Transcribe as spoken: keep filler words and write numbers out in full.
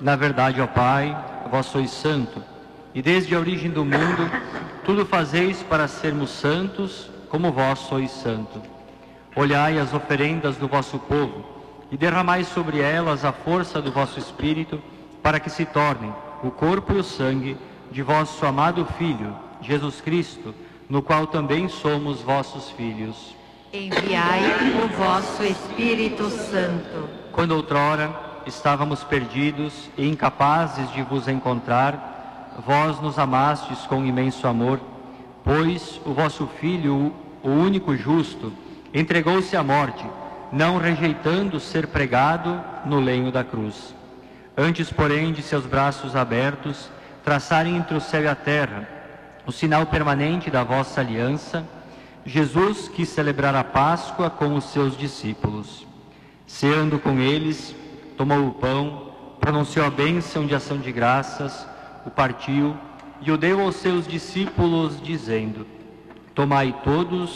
Na verdade, ó Pai, vós sois santo, e desde a origem do mundo, tudo fazeis para sermos santos, como vós sois santo. Olhai as oferendas do vosso povo, e derramai sobre elas a força do vosso Espírito, para que se tornem o corpo e o sangue de vosso amado Filho, Jesus Cristo, no qual também somos vossos filhos. Enviai o vosso Espírito Santo. Quando outrora estávamos perdidos e incapazes de vos encontrar, vós nos amastes com imenso amor, pois o vosso Filho, o único justo, entregou-se à morte, não rejeitando ser pregado no lenho da cruz. Antes, porém, de seus braços abertos, traçarem entre o céu e a terra o sinal permanente da vossa aliança, Jesus quis celebrar a Páscoa com os seus discípulos. Ceando com eles, tomou o pão, pronunciou a bênção de ação de graças, o partiu e o deu aos seus discípulos, dizendo: Tomai todos